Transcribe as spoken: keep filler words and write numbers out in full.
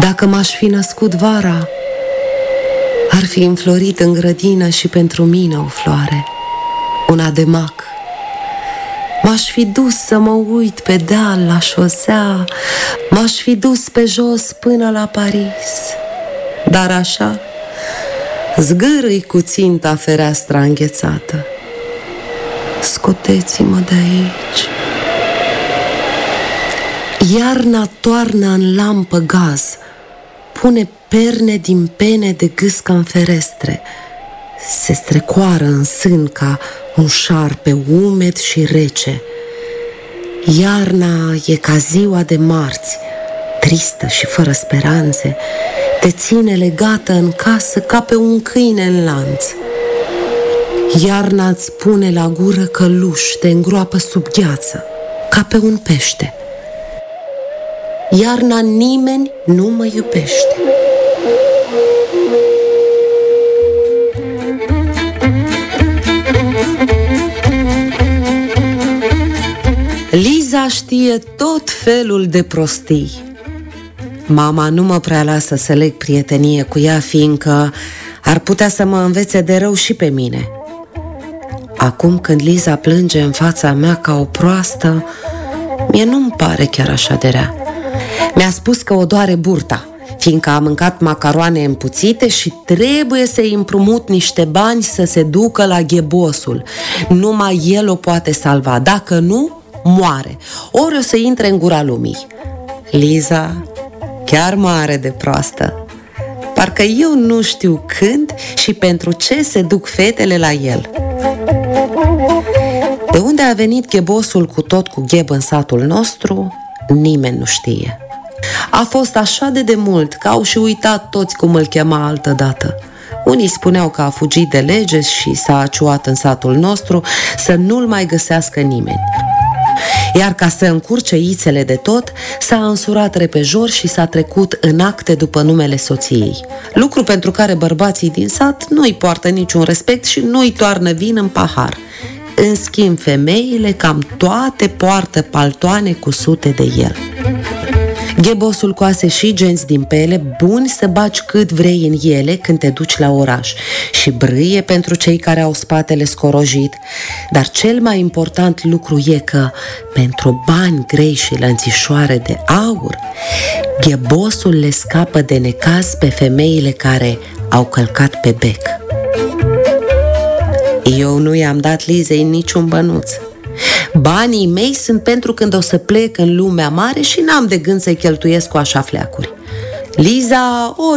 Dacă m-aș fi născut vara, ar fi înflorit în grădină și pentru mine o floare, una de mac. M-aș fi dus să mă uit pe deal la șosea, m-aș fi dus pe jos până la Paris. Dar așa, zgârâi cu ținta fereastra înghețată. Scoteți-mă de aici. Iarna toarnă în lampă gaz, pune perne din pene de gâscă în ferestre, se strecoară în sân ca un șarpe umed și rece. Iarna e ca ziua de marți, tristă și fără speranțe, te ține legată în casă ca pe un câine în lanț. Iarna îți pune la gură căluș, te îngroapă sub gheață, ca pe un pește. Iarna nimeni nu mă iubește. Liza știe tot felul de prostii. Mama nu mă prea lasă să leg prietenie cu ea, fiindcă ar putea să mă învețe de rău și pe mine. Acum când Liza plânge în fața mea ca o proastă, mie nu-mi pare chiar așa de rea. Mi-a spus că o doare burta, fiindcă a mâncat macaroane împuțite și trebuie să-i împrumut niște bani să se ducă la ghebosul. Numai el o poate salva, dacă nu, moare, ori o să intre în gura lumii. Liza chiar mă are de proastă. Parcă eu nu știu când și pentru ce se duc fetele la el. De unde a venit ghebosul cu tot cu gheb în satul nostru, nimeni nu știe. A fost așa de demult că au și uitat toți cum îl chema altădată. Unii spuneau că a fugit de lege și s-a aciuat în satul nostru să nu-l mai găsească nimeni. Iar ca să încurce ițele de tot, s-a însurat repejor și s-a trecut în acte după numele soției. Lucru pentru care bărbații din sat nu-i poartă niciun respect și nu-i toarnă vin în pahar. În schimb, femeile cam toate poartă paltoane cu sute de el. Ghebosul coase și genți din pele, buni să baci cât vrei în ele când te duci la oraș, și brâie pentru cei care au spatele scorojit. Dar cel mai important lucru e că, pentru bani grei și lănțișoare de aur, ghebosul le scapă de necaz pe femeile care au călcat pe bec. Eu nu i-am dat Lizei niciun bănuț. Banii mei sunt pentru când o să plec în lumea mare și n-am de gând să-i cheltuiesc cu așa fleacuri. Liza ori